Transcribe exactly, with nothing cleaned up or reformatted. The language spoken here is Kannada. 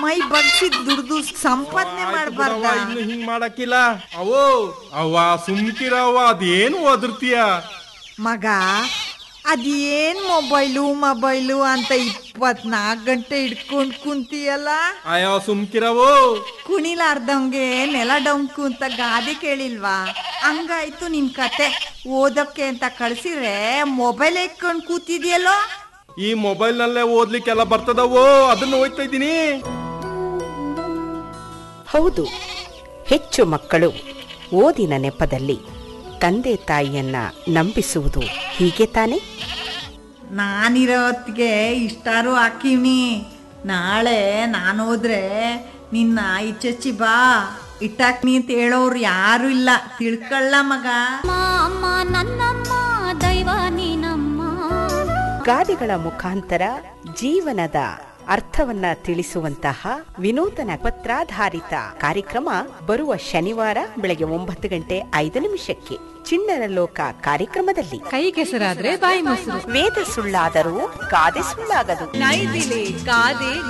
ಮೈ ಬಗ್ಸಿದ್ ದುಡ್ದು ಸಂಪಾದನೆ ಮಾಡ್ಬಾರ್ದ? ಇನ್ನು ಹಿಂಗ್ ಮಾಡಕ್ಕಿಲ್ಲ. ಅವೋ ಅವ್ವ ಸುಮ್ಕಿರವ್ವ, ಅದೇನು ಒದರ್ತೀಯ ಮಗ? ಅದೇನ್ ಮೊಬೈಲು ಮೊಬೈಲು ಅಂತ ಇಪ್ಪತ್ನಾಲ್ಕು ಗಂಟೆ ಹಿಡ್ಕೊಂಡ್ ಕುಂತಿಯಲ್ಲ. ಅಯ್ಯೋ ಸುಮ್ಕಿರವೋ. ಕುಣಿಲಾರ್ದಂಗೆ ನೆಲ ಡೊಂಕು ಅಂತ ಗಾದೆ ಕೇಳಿಲ್ವಾ? ಹಂಗಾಯ್ತು ನಿನ್ ಕತೆ. ಓದಕ್ಕೆ ಅಂತ ಕಳ್ಸಿದ್ರೆ ಮೊಬೈಲ್ ಇಟ್ಕೊಂಡ್ ಕೂತಿದ್ಯಲ್ಲೋ. ಈ ಮೊಬೈಲ್ ನಲ್ಲೇ ಓದ್ಲಿಕ್ಕೆಲ್ಲ ಬರ್ತದವೋ, ಅದನ್ನ ಓದ್ತಾ ಇದ್ದೀನಿ. ಹೌದು, ಹೆಚ್ಚು ಮಕ್ಕಳು ಓದಿನ ನೆಪದಲ್ಲಿ ತಂದೆ ತಾಯಿಯನ್ನ ನಂಬಿಸುವುದು ಹೀಗೆ ತಾನೆ. ನಾನಿರೋ ಹೊತ್ತಿಗೆ ಇಷ್ಟಾರು ಹಾಕಿವ್ನಿ. ನಾಳೆ ನಾನು ಹೋದ್ರೆ ನಿನ್ನ ಇಚ್ಚಚ್ಚಿ ಬಾ ಇಟ್ಟಾಕ್ನಿ ಅಂತ ಹೇಳೋರು ಯಾರು ಇಲ್ಲ, ತಿಳ್ಕೊಳ್ಳ ಮಗ. ಗಾದೆಗಳ ಮುಖಾಂತರ ಜೀವನದ ಅರ್ಥವನ್ನ ತಿಳಿಸುವಂತಹ ವಿನೂತನ ಪತ್ರಾಧಾರಿತ ಕಾರ್ಯಕ್ರಮ ಬರುವ ಶನಿವಾರ ಬೆಳಗ್ಗೆ ಒಂಬತ್ತು ಗಂಟೆ ಐದು ನಿಮಿಷಕ್ಕೆ ಚಿಣ್ಣರ ಲೋಕ ಕಾರ್ಯಕ್ರಮದಲ್ಲಿ. ಕೈ ಕೆಸರಾದ್ರೆ ಬಾಯಿ ಮೊಸರು, ವೇದ ಸುಳ್ಳಾದರೂ ಗಾದೆ ಸುಳ್ಳಾಗದು. ನೈದಿಲೆ ಗಾದೆ